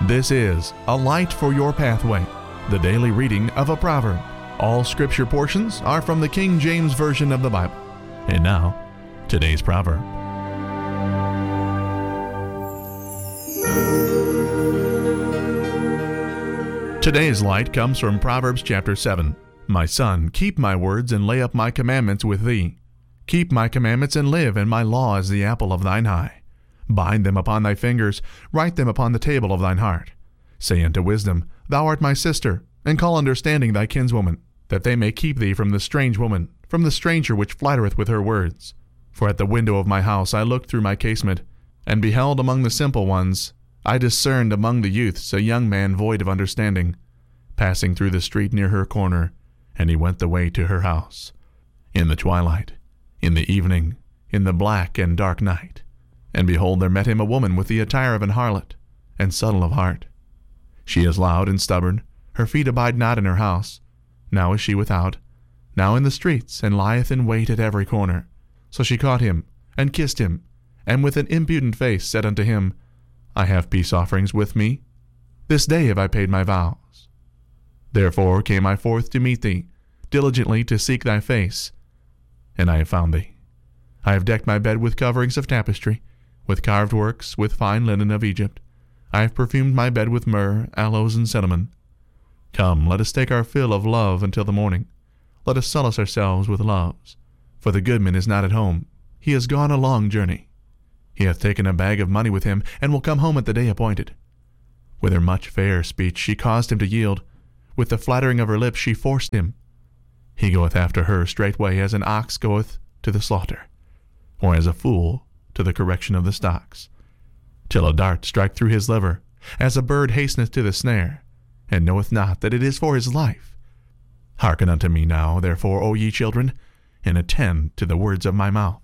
This is A Light for Your Pathway, the daily reading of a proverb. All scripture portions are from the King James Version of the Bible. And now, today's proverb. Today's light comes from Proverbs chapter 7. My son, keep my words and lay up my commandments with thee. Keep my commandments and live, and my law is the apple of thine eye. Bind them upon thy fingers, write them upon the table of thine heart. Say unto wisdom, Thou art my sister, and call understanding thy kinswoman, that they may keep thee from the strange woman, from the stranger which flattereth with her words. For at the window of my house I looked through my casement, and beheld among the simple ones, I discerned among the youths a young man void of understanding, passing through the street near her corner, and he went the way to her house. In the twilight, in the evening, in the black and dark night. And behold, there met him a woman with the attire of an harlot, and subtle of heart. She is loud and stubborn, her feet abide not in her house. Now is she without, now in the streets, and lieth in wait at every corner. So she caught him, and kissed him, and with an impudent face said unto him, I have peace offerings with me. This day have I paid my vows. Therefore came I forth to meet thee, diligently to seek thy face. And I have found thee. I have decked my bed with coverings of tapestry, with carved works, with fine linen of Egypt. I have perfumed my bed with myrrh, aloes, and cinnamon. Come, let us take our fill of love until the morning. Let us solace ourselves with loves. For the goodman is not at home. He has gone a long journey. He hath taken a bag of money with him, and will come home at the day appointed. With her much fair speech she caused him to yield. With the flattering of her lips she forced him. He goeth after her straightway as an ox goeth to the slaughter, or as a fool to the correction of the stocks, till a dart strike through his liver, as a bird hasteneth to the snare, and knoweth not that it is for his life. Hearken unto me now, therefore, O ye children, and attend to the words of my mouth.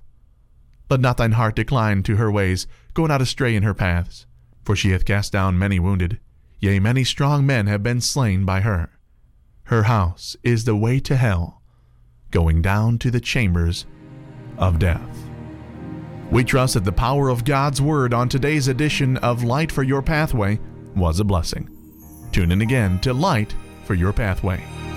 Let not thine heart decline to her ways, go not astray in her paths, for she hath cast down many wounded, yea, many strong men have been slain by her. Her house is the way to hell, going down to the chambers of death. We trust that the power of God's Word on today's edition of Light for Your Pathway was a blessing. Tune in again to Light for Your Pathway.